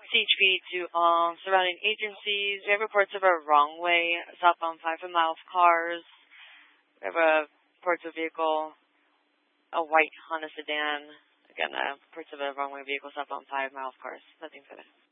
CHP to all surrounding agencies. We have reports of a wrong way southbound 5 mile of cars. We have reports of vehicle, a white Honda sedan. Again, reports of a wrong way vehicle southbound 5 mile of cars. Nothing further.